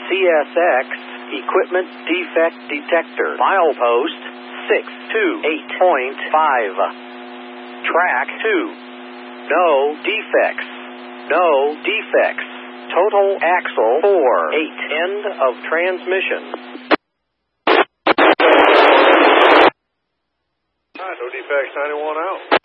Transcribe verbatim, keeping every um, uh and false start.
C S X Equipment Defect Detector. Milepost six two eight point five. Track two. No defects. No defects. Total axle four eight. End of transmission. All right, no defects, ninety-one out.